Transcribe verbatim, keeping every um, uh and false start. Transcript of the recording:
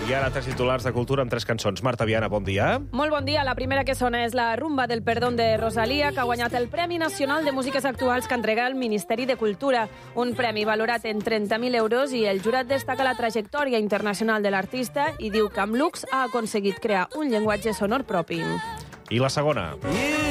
I ara tres titulars de cultura amb tres cançons. Marta Viana, bon dia. Molt bon dia. La primera que sona és la rumba del perdón de Rosalía, que ha guanyat el Premi Nacional de Músiques Actuals que entrega el Ministeri de Cultura. Un premi valorat en trenta mil euros i el jurat destaca la trajectòria internacional de l'artista i diu que amb Lux ha aconseguit crear un llenguatge sonor propi. I la segona.